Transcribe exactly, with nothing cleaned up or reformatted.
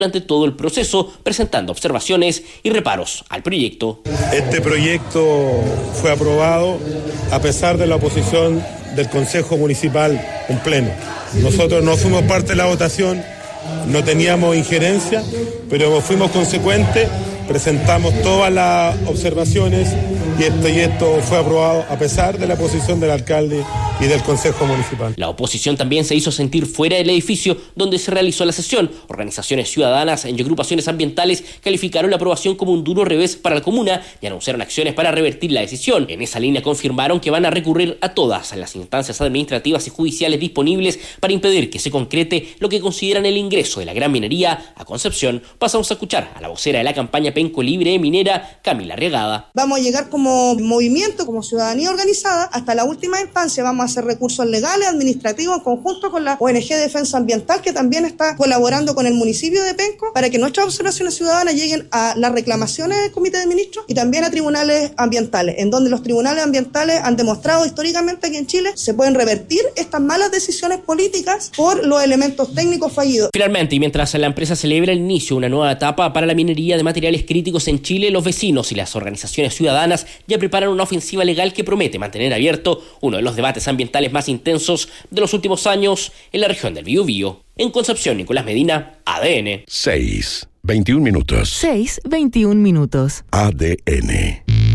durante todo el proceso, presentando observaciones y reparos al proyecto. Este proyecto fue aprobado a pesar de la oposición del Consejo Municipal en pleno. Nosotros no fuimos parte de la votación, no teníamos injerencia, pero fuimos consecuentes, presentamos todas las observaciones y el proyecto fue aprobado a pesar de la posición del alcalde y del Consejo Municipal. La oposición también se hizo sentir fuera del edificio donde se realizó la sesión. Organizaciones ciudadanas y agrupaciones ambientales calificaron la aprobación como un duro revés para la comuna y anunciaron acciones para revertir la decisión. En esa línea confirmaron que van a recurrir a todas las instancias administrativas y judiciales disponibles para impedir que se concrete lo que consideran el ingreso de la gran minería a Concepción. Pasamos a escuchar a la vocera de la campaña Penco Libre Minera, Camila Arriagada. Vamos a llegar como movimiento, como ciudadanía organizada, hasta la última instancia. Vamos a hacer recursos legales, administrativos, en conjunto con la O N G de Defensa Ambiental, que también está colaborando con el municipio de Penco, para que nuestras observaciones ciudadanas lleguen a las reclamaciones del Comité de Ministros y también a tribunales ambientales, en donde los tribunales ambientales han demostrado históricamente que en Chile se pueden revertir estas malas decisiones políticas por los elementos técnicos fallidos. Finalmente, y mientras la empresa celebra el inicio de una nueva etapa para la minería de materiales críticos en Chile, los vecinos y las organizaciones ciudadanas ya preparan una ofensiva legal que promete mantener abierto uno de los debates ambientales más intensos de los últimos años en la región del Biobío. En Concepción, Nicolás Medina, A D N. seis, veintiún minutos. seis, veintiún minutos. A D N.